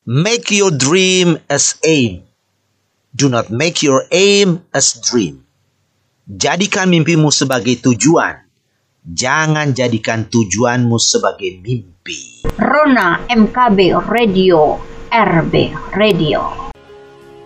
Make your dream as aim. Do not make your aim as dream. Jadikan mimpimu sebagai tujuan. Jangan jadikan tujuanmu sebagai mimpi. Rona MKB Radio, RB Radio.